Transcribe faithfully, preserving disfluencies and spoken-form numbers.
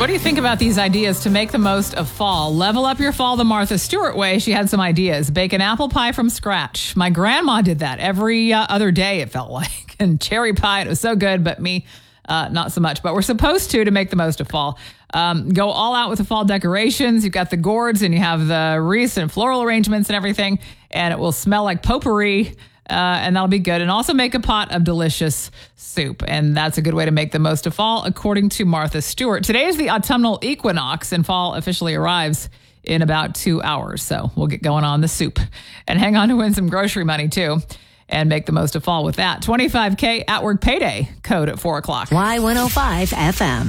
What do you think about these ideas to make the most of fall? Level up your fall the Martha Stewart way. She had some ideas. Bake an apple pie from scratch. My grandma did that every uh, other day, it felt like. And cherry pie, it was so good, but me, uh, not so much. But we're supposed to to make the most of fall. Um, go all out with the fall decorations. You've got the gourds and you have the wreaths and floral arrangements and everything. And it will smell like potpourri. Uh, and that'll be good. And also make a pot of delicious soup. And that's a good way to make the most of fall, according to Martha Stewart. Today is the autumnal equinox, and fall officially arrives in about two hours. So we'll get going on the soup. And hang on to win some grocery money, too, and make the most of fall with that. twenty-five K at work payday code at four o'clock. Y one oh five F M.